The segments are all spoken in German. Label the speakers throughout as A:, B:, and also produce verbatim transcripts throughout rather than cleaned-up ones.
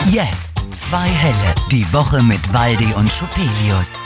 A: Jetzt zwei Helle. Die Woche mit Waldi und Schupelius.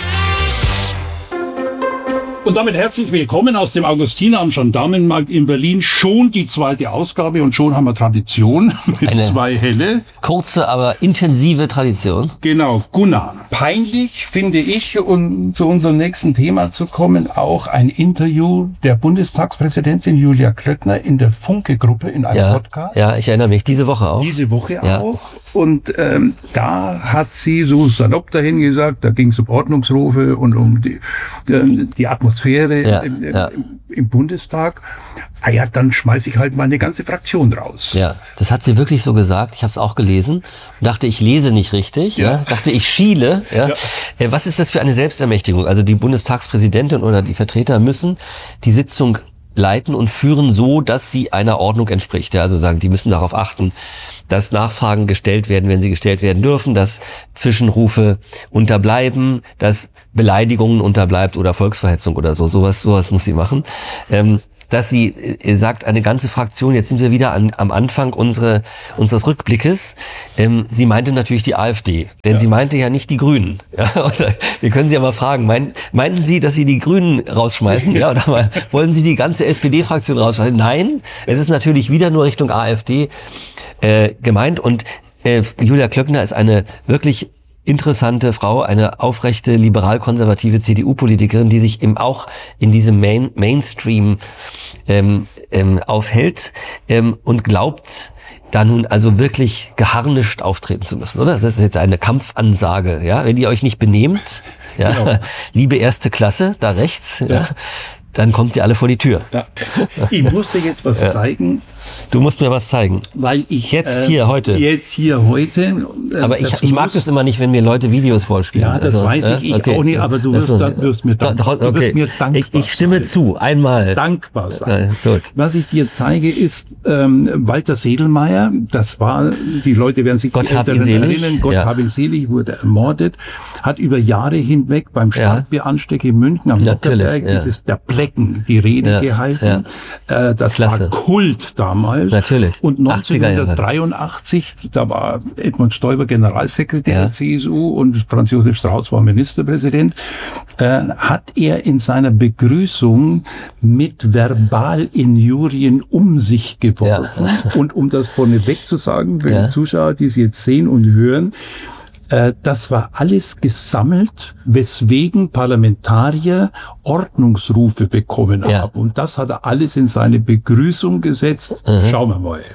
B: Und damit herzlich willkommen aus dem Augustiner am Gendarmenmarkt in Berlin. Schon die zweite Ausgabe und schon haben wir Tradition mit
C: Eine
B: zwei Helle.
C: Kurze, aber intensive Tradition.
B: Genau, Gunnar. Peinlich finde ich, um zu unserem nächsten Thema zu kommen, auch ein Interview der Bundestagspräsidentin Julia Klöckner in der Funke-Gruppe in einem
C: Ja,
B: Podcast.
C: ja, ich erinnere mich. Diese Woche auch.
B: Diese Woche
C: Ja.
B: auch. Und ähm, da hat sie so salopp dahin gesagt, da ging es um Ordnungsrufe und um die, äh, die Atmosphäre
C: Ja,
B: im, im,
C: ja.
B: im Bundestag. Ah ja, dann schmeiße ich halt meine ganze Fraktion raus.
C: Ja, das hat sie wirklich so gesagt. Ich habe es auch gelesen und dachte, ich lese nicht richtig. Ja,
B: Ja.
C: dachte, ich schiele. Ja.
B: Ja.
C: Äh, Was ist das für eine Selbstermächtigung? Also die Bundestagspräsidentin oder die Vertreter müssen die Sitzung leiten und führen so, dass sie einer Ordnung entspricht. Ja, also sagen, die müssen darauf achten, dass Nachfragen gestellt werden, wenn sie gestellt werden dürfen, dass Zwischenrufe unterbleiben, dass Beleidigungen unterbleibt oder Volksverhetzung oder so. Sowas, sowas muss sie machen. Ähm, dass sie äh, sagt, eine ganze Fraktion, jetzt sind wir wieder an, am Anfang unsere, unseres Rückblickes, ähm, sie meinte natürlich die AfD, denn
B: Ja.
C: sie meinte ja nicht die Grünen. Ja, oder, wir können sie ja mal fragen, mein, meinten Sie, dass Sie die Grünen rausschmeißen? Ja, oder mal, wollen Sie die ganze S P D-Fraktion rausschmeißen? Nein, es ist natürlich wieder nur Richtung AfD äh, gemeint und äh, Julia Klöckner ist eine wirklich interessante Frau, eine aufrechte, liberal-konservative C D U-Politikerin, die sich eben auch in diesem Main Mainstream ähm, ähm, aufhält ähm, und glaubt, da nun also wirklich geharnischt auftreten zu müssen, oder? Das ist jetzt eine Kampfansage, ja? Wenn ihr euch nicht benehmt, ja,
B: Genau.
C: liebe erste Klasse, da rechts, ja, ja, dann kommt ihr alle vor die Tür.
B: Ja. Ich musste jetzt was
C: Ja.
B: zeigen,
C: Du musst mir was zeigen.
B: weil ich
C: Jetzt hier, heute.
B: Jetzt hier heute. äh,
C: Aber ich,
B: das
C: ich mag
B: muss-
C: das immer nicht, wenn mir Leute Videos vorspielen.
B: Ja, das
C: Also,
B: weiß ich,
C: äh,
B: ich
C: okay.
B: auch nicht, aber du wirst,
C: Ach so.
B: dann, wirst mir, dank,
C: Doch,
B: du
C: okay.
B: wirst mir dankbar
C: Ich, ich stimme
B: sein.
C: zu, einmal.
B: Dankbar sein.
C: Ja, gut.
B: Was ich dir zeige, ist ähm, Walter Sedlmayr. Das war, die Leute werden sich
C: Gott
B: die
C: hab ihn
B: Älteren
C: selig.
B: erinnern, Gott
C: Ja.
B: hab ihn selig, wurde ermordet, hat über Jahre hinweg beim
C: Ja.
B: Starkbieranstieg in München am
C: Natürlich,
B: Lockerberg,
C: ja.
B: dieses der Plecken, die Rede
C: Ja,
B: gehalten. Äh, das
C: Klasse.
B: war Kult damals.
C: Natürlich.
B: Und
C: achtziger Jahre.
B: neunzehnhundertdreiundachtzig, da war Edmund Stoiber Generalsekretär
C: Ja.
B: der C S U und Franz Josef Strauß war Ministerpräsident, äh, hat er in seiner Begrüßung mit Verbalinjurien um sich geworfen.
C: Ja.
B: Und um das vorneweg zu sagen, für
C: Ja.
B: die Zuschauer, die es jetzt sehen und hören, äh, das war alles gesammelt, weswegen Parlamentarier Ordnungsrufe bekommen
C: Ja.
B: haben. Und das hat er alles in seine Begrüßung gesetzt.
C: Mhm.
B: Schauen wir mal.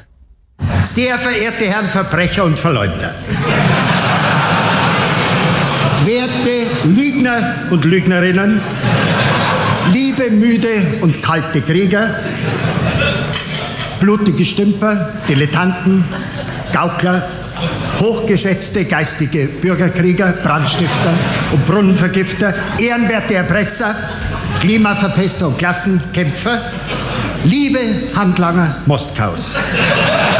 D: Sehr verehrte Herren Verbrecher und Verleumder, werte Lügner und Lügnerinnen, liebe müde und kalte Krieger, blutige Stümper, Dilettanten, Gaukler, hochgeschätzte geistige Bürgerkrieger, Brandstifter und Brunnenvergifter, ehrenwerte Erpresser, Klimaverpester und Klassenkämpfer, liebe Handlanger Moskaus.